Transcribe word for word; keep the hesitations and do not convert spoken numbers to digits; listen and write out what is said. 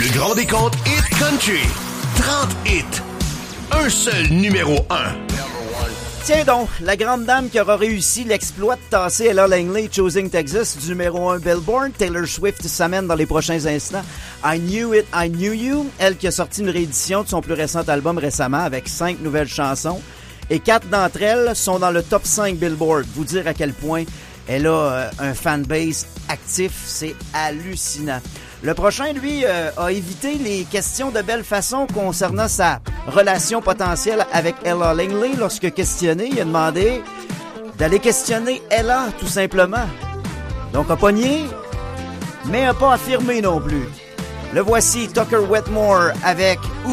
Le grand décompte Hit Country. trente hits. Un seul numéro un. Tiens donc, la grande dame qui aura réussi l'exploit de tasser Ella Langley, Choosing Texas, du numéro un Billboard. Taylor Swift s'amène dans les prochains instants. I Knew It, I Knew You. Elle qui a sorti une réédition de son plus récent album récemment avec cinq nouvelles chansons. Et quatre d'entre elles sont dans le top cinq Billboard. Vous dire à quel point elle a euh, un fanbase actif, c'est hallucinant. Le prochain, lui, euh, a évité les questions de belle façon concernant sa relation potentielle avec Ella Langley. Lorsque questionné, il a demandé d'aller questionner Ella, tout simplement. Donc, a pogné, mais a pas affirmé non plus. Le voici, Tucker Wetmore, avec